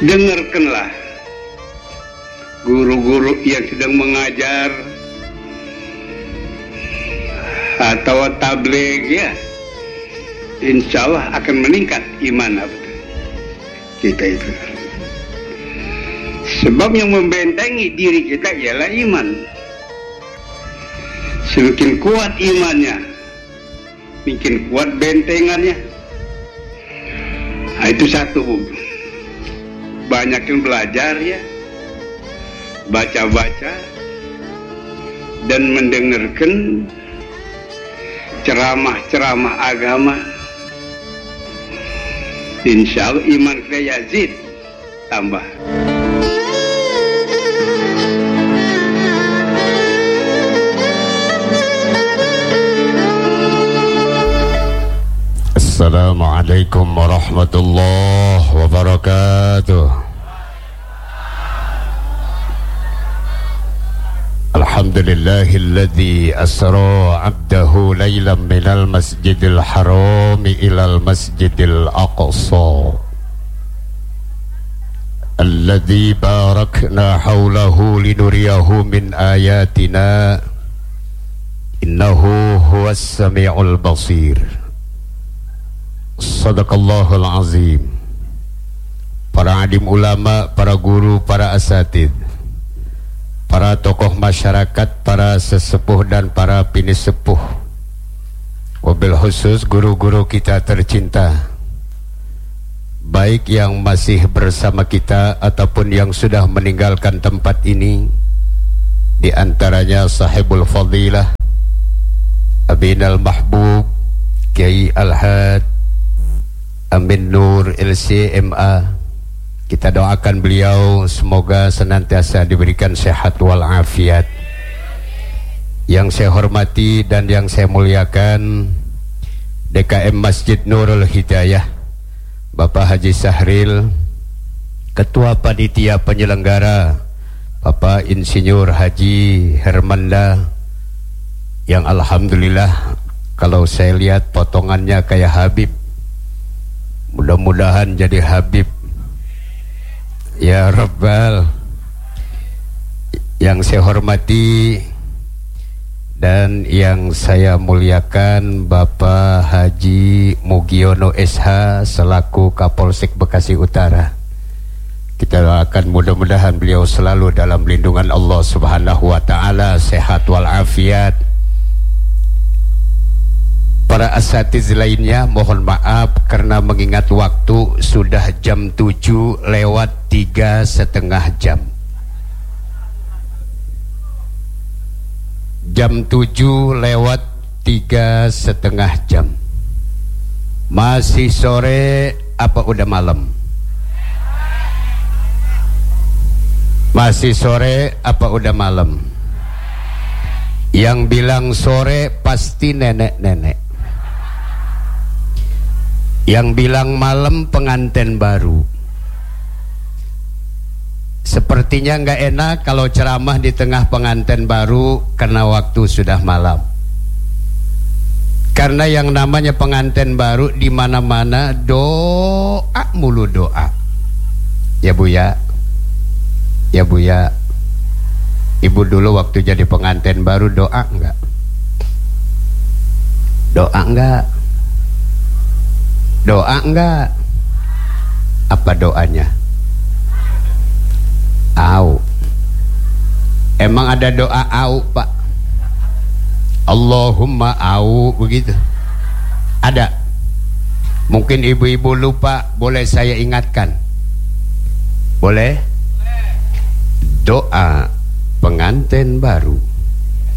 dengarkanlah guru-guru yang sedang mengajar atau tabligh ya, insya Allah akan meningkat iman kita itu. Sebab yang membentengi diri kita ialah iman. Semakin kuat imannya, makin kuat bentengannya. Nah, itu satu. Banyakin belajar ya, baca-baca dan mendengarkan ceramah-ceramah agama. Insya Allah iman kita yazid, tambah. Assalamualaikum warahmatullahi wabarakatuh. Alhamdulillahilladzi asra 'abdahu lailan minal masjidil harami ilal masjidil aqsa alladzi barakna haulahu linuriyahu min ayatina innahu huwas sami'ul basir. Sadaqallahul azim. Para alim ulama, para guru, para asatidz, para tokoh masyarakat, para sesepuh dan para pinisepuh, wabil khusus guru-guru kita tercinta, baik yang masih bersama kita ataupun yang sudah meninggalkan tempat ini, di antaranya sahibul fadilah Abinal Mahbub Kiai Al-Had Amin Nur LCMA. Kita doakan beliau semoga senantiasa diberikan sehat walafiat. Yang saya hormati dan yang saya muliakan DKM Masjid Nurul Hidayah Bapak Haji Sahril, Ketua Panitia Penyelenggara Bapak Insinyur Haji Hermanda, yang alhamdulillah kalau saya lihat potongannya kayak Habib. Mudah-mudahan jadi Habib ya Rabbal. Yang saya hormati dan yang saya muliakan Bapak Haji Mugiono SH selaku Kapolsek Bekasi Utara. Kita doakan mudah-mudahan beliau selalu dalam lindungan Allah Subhanahu wa taala, sehat walafiat. Para asatiz lainnya mohon maaf karena mengingat waktu sudah jam 7 lewat 3,5 jam. Jam 7 lewat 3,5 jam. Masih sore apa udah malam? Masih sore apa udah malam? Yang bilang sore pasti nenek-nenek. Yang bilang malam pengantin baru. Sepertinya nggak enak kalau ceramah di tengah pengantin baru karena waktu sudah malam. Karena yang namanya pengantin baru di mana-mana doa mulu doa. Ya Bu ya. Ya Bu ya. Ibu dulu waktu jadi pengantin baru doa enggak? Doa enggak? Doa enggak? Apa doanya? Au. Emang ada doa au, Pak? Allahumma au begitu? Ada? Mungkin ibu-ibu lupa, boleh saya ingatkan? Boleh? Doa pengantin baru.